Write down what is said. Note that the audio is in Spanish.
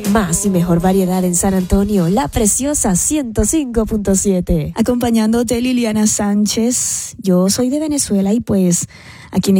Más y mejor variedad en San Antonio, La Preciosa 105.7. Acompañándote, Liliana Sánchez. Yo soy de Venezuela y pues aquí en